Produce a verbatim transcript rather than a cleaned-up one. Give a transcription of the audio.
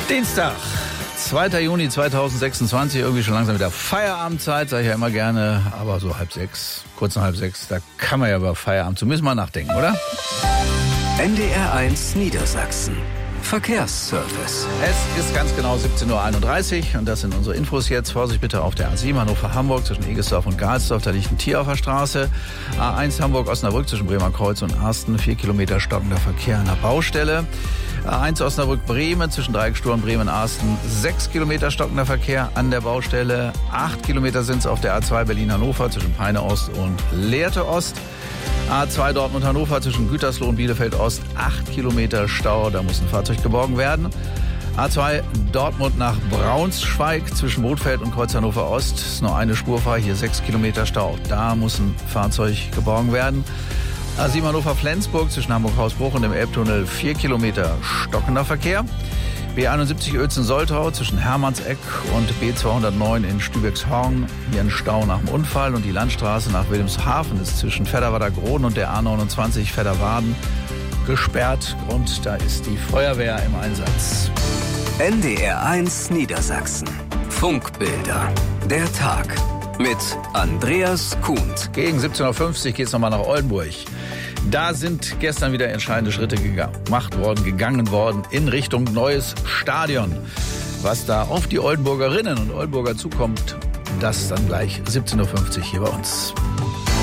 Dienstag, zweiter Juni zweitausendsechsundzwanzig, irgendwie schon langsam wieder Feierabendzeit, sage ich ja immer gerne, aber so halb sechs, kurz nach halb sechs, da kann man ja über Feierabend zumindest mal nachdenken, oder? N D R eins Niedersachsen. Verkehrsservice. Es ist ganz genau siebzehn Uhr einunddreißig und das sind unsere Infos jetzt. Vorsicht bitte auf der A sieben Hannover-Hamburg zwischen Egesdorf und Galsdorf, da liegt ein Tier auf der Straße. A eins Hamburg-Osnabrück zwischen Bremerkreuz und Arsten, vier Kilometer stockender Verkehr an der Baustelle. A eins Osnabrück-Bremen zwischen Dreieckstor und Bremen-Arsten, sechs Kilometer stockender Verkehr an der Baustelle. acht Kilometer sind es auf der A zwei Berlin-Hannover zwischen Peine-Ost und Lehrte-Ost. A zwei Dortmund-Hannover zwischen Gütersloh und Bielefeld-Ost, acht Kilometer Stau, da muss ein Fahrzeug geborgen werden. A zwei Dortmund nach Braunschweig zwischen Bothfeld und Kreuz Hannover-Ost, ist nur eine Spur frei, hier sechs Kilometer Stau, da muss ein Fahrzeug geborgen werden. A sieben Hannover-Flensburg zwischen Hamburg-Hausbruch und dem Elbtunnel, vier Kilometer stockender Verkehr. B einundsiebzig Uelzen-Soltau zwischen Hermannseck und B zweihundertneun in Stübexhorn. Hier ein Stau nach dem Unfall und die Landstraße nach Wilhelmshaven ist zwischen Fedderwader-Groden und der A neunundzwanzig Fedderwaden gesperrt. Und da ist die Feuerwehr im Einsatz. N D R eins Niedersachsen. Funkbilder. Der Tag. Mit Andreas Kuhnt. Gegen siebzehn Uhr fünfzig geht es nochmal nach Oldenburg. Da sind gestern wieder entscheidende Schritte gemacht worden, gegangen worden in Richtung neues Stadion. Was da auf die Oldenburgerinnen und Oldenburger zukommt, das dann gleich siebzehn Uhr fünfzig hier bei uns.